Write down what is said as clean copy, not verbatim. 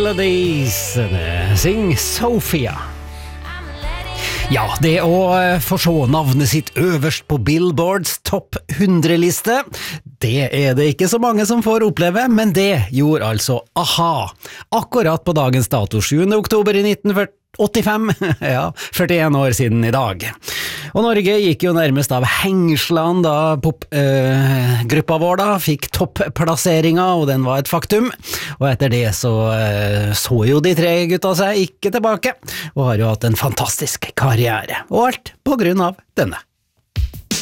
Melodies. Syng Sofia. Ja, det å få se navnet sitt øverst på Billboards topp 100-liste, det er det ikke så mange som får oppleve, men det gjorde altså a-ha. Akkurat på dagens dato, 7. oktober i 1985, ja, 41 år siden i dag. Og Norge gikk jo nærmest av hengslene da popgruppa vår da fikk topplasseringa, og den var et faktum. Og etter det så jo de tre gutta seg ikke tilbake, og har jo hatt en fantastisk karriere. Og alt på grunn av denne.